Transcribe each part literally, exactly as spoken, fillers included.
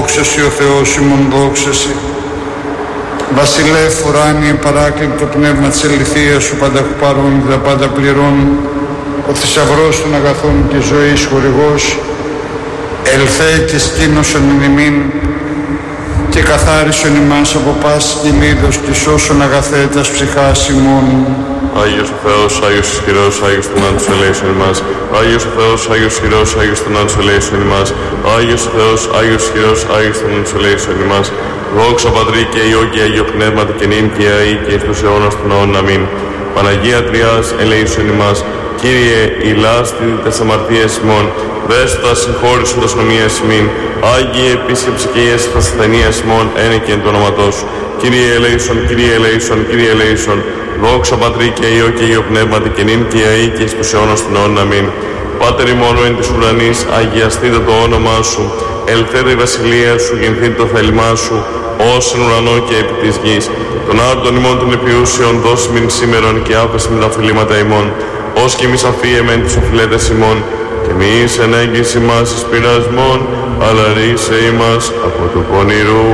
Δόξα Συ ο Θεός ημών, δόξα Συ. Βασιλεύ ουράνιε παράκλητο πνεύμα της ελιθείας σου, πανταχού παρών και τα πάντα πληρών, ο θησαυρός των αγαθών και ζωής χορηγός, ελθέ και σκήνωσον εν ημίν και καθάρισον ημάς από πάσης κυλίδος και σώσον αγαθέ τας ψυχάς ημών. Άγιος ο Θεός, Άγιος ισχυρός, Άγιος θανάτους ελέησον ημάς. Άγιος ο Θεός, Άγιος ισχυρός, Άγιος θανάτους ελέησον ημάς. Άγιος ο Θεός, Άγιος ισχυρός, Άγιος θανάτους ελέησον ημάς. Δόξα Πατρί και Υιό και Αγίο Πνεύματι και νυν και αεί και εις τους αιώνας των αιώνων. Αμήν. Παναγία Τριάς ελέησον ημάς. Κύριε, ηλάστη τες αμαρτίες ημών, δέστοτα συγχώρησον τας νομίας ημίν. Άγιε επίσκεψη και ιες τας ασθενείας ημών, ένε και εν το όνοματός σου. Κύριε ελέησον, Κύριε ελέησον, Κύριε ελέησον. Δόξα Πατρί και Υιό και Αγίο Πνεύματι και νυν και αεί και εις τους αιώνας των αιώνων. Αμήν. Πάτερ ημών εν της ουρανής, αγιαστείτε το όνομά σου. Ελθέτε η βασιλεία σου, γεννηθείτε το θέλημά σου, ως εν ουρανό και επί της γης. Τον άρτον ημών των επιούσιων δώσει μην σήμερον και άφεση με τα οφειλήματα ημών, ως και εμείς αφίεμεν τους οφειλέτες ημών. Και εμείς εν έγκυση μας εις πειρασμών, αλλά ρίσε ημάς από του πονηρού.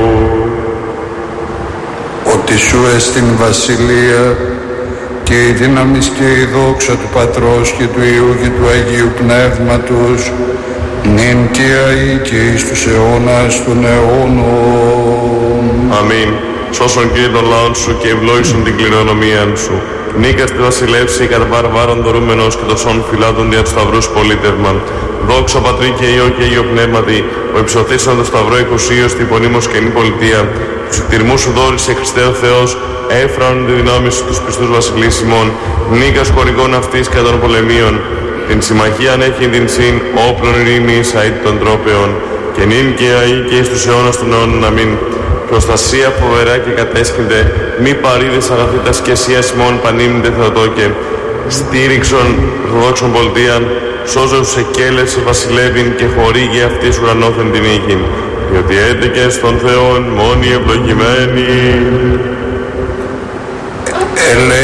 Ότι σου εστιν βασιλεία και η δύναμις και η δόξα του Πατρός και του Υιού και του Αγίου Πνεύματος, νυν και αεί και εις τους αιώνας των αιώνων. Αμήν. Σώσον Κύριε των λαών σου και ευλόγησον την κληρονομία σου. Νίκας τη βασιλεύση κατά βαρβάρων δωρούμενος και τοσών φυλάτων δια του σταυρούς πολίτευμα. Δόξα Πατρί και Υιό και Αγίο Πνεύματι, ο υψωθήσαν το σταυρό εικοσίος στην υπονείμως καινή πολιτεία. Τους εκτιρμούς σου δόρισε Χριστέ ο Θεός, έφρανον τη δυνάμει σου τους πιστούς βασιλείς ημών. Νίκας χορηγών αυτής κατά των πολεμίων. Την συμμαχίαν έχει την συν όπλων ειρήνης αίτ των τρόπεων. Και νυν και αεί και εις τους αιώνας των αιώνων. Αμήν. Προστασία φοβερά και κατέσχυνται, μη παρήδες αγαθήτας και εσίας ημών πανίμνητε Θεοτόκε. Στήριξον Ορθοδόξων πολιτείαν, σώζε τους εκέλες σε βασιλεύειν και χορήγε αυτής ουρανόθεν την οίκην. Διότι έντεκες των Θεών μόνοι ευλογημένοι.